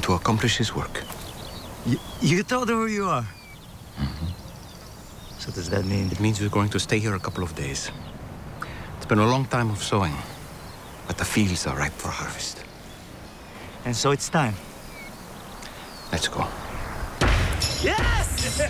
to accomplish his work. You told her who you are? Mm-hmm. So does that mean... It means we're going to stay here a couple of days. It's been a long time of sowing, but the fields are ripe for harvest. And so it's time. Let's go. Yes!